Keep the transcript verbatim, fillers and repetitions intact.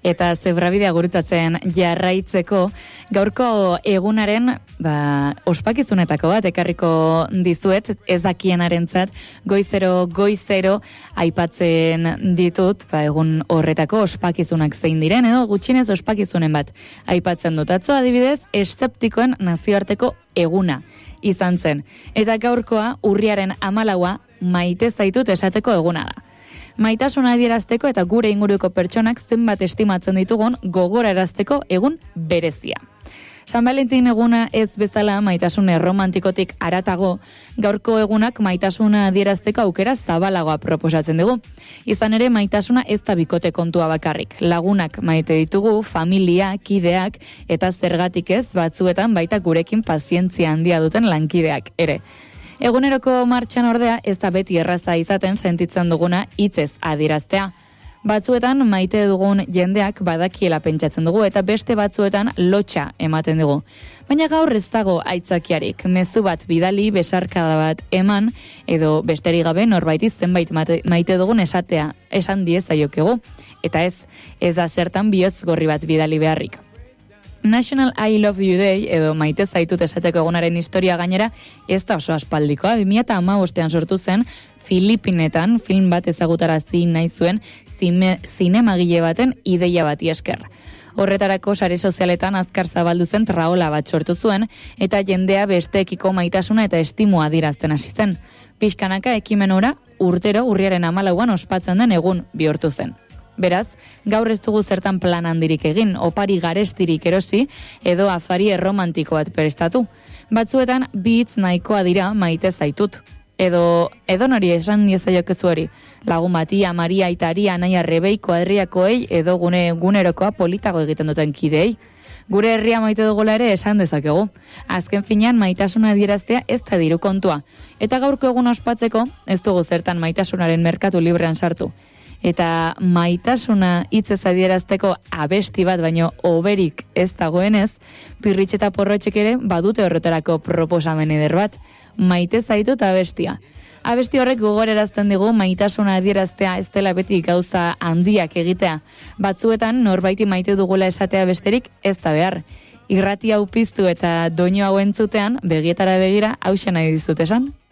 eta zebrabidea gurutatzen jarraitzeko, gaurko egunaren ba, ospakizunetako bat ekarriko dizuet, ez dakienarentzat goizero goizero aipatzen ditut, ba, egun horretako ospakizunak zein diren, edo gutxinez ospakizunen bat aipatzen dut. Atzo adibidez, eszeptikoen nazioarteko eguna izan zen. Eta gaurkoa urriaren hamalaua maite zaitut esateko eguna da. Maitasuna adierazteko eta gure inguruko pertsonak zenbat estimatzen ditugun gogorarazteko egun berezia. San Valentin eguna ez bezala maitasun erromantikotik haratago, gaurko egunak maitasuna adierazteko aukera zabalagoa proposatzen dugu. Izan ere, maitasuna ez da bikote kontua bakarrik. Lagunak maite ditugu, familia, kideak, eta zergatik ez batzuetan baita gurekin pazientzia handia duten lankideak ere. Eguneroko martxan ordea ez da beti erraza izaten sentitzen duguna hitzez adieraztea. Batzuetan maite dugun jendeak badakiela pentsatzen dugu eta beste batzuetan lotxa ematen dugu. Baina gaur ez dago aitzakiarik, mezu bat bidali, besarkada bat eman, edo besterik gabe norbaiti zenbait maite dugun esatea, esan diezaiokegu. Eta ez, ez da zertan bihotz gorri bat bidali beharrik. National I Love You Day, edo maite zaitut esateko egunaren historia gainera, ez da oso aspaldikoa. bi mila hamabostean sortu zen, Filipinetan film bat ezagutarazi nahi zuen zinemagile baten ideia bati esker. Horretarako sare sozialetan azkar zabaldu zen traola bat sortu zuen, eta jendea besteekiko maitasuna eta estimua adierazten hasi zen. Pixkanaka ekimen ora, urtero urriaren hamalauan ospatzen den egun bihurtu zen. Beraz, gaur ez dugu zertan plan handirik egin, opari garestirik erosi, edo afari erromantiko bat prestatu. Batzuetan, bi hitz nahikoa dira maite zaitut. Edo, edo nori esan diezaiokezu hori. Lagun batia, Maria, Aitari, Anaia, Rebeiko, herriakoei, edo gune gunerokoa politago egiten duten kideei. Gure herria maite dugula ere esan dezakegu. Azken finean maitasuna adieraztea ez da diru kontua. Eta gaurko egun ospatzeko, ez dugu zertan maitasunaren merkatu librean sartu. Eta maitasuna hitzez adierazteko abesti bat baino oberik ez dagoenez, Pirritx eta Porrotxek ere badute horretarako proposamen eder bat. Maite zaitut abestia. Abesti horrek gogorarazten digu maitasuna adieraztea ez dela beti gauza handiak egitea. Batzuetan norbaiti maite dugula esatea besterik ez da behar. Irratia upiztu eta doinu hau entzutean begietara begira hauxe nahi dizut esan.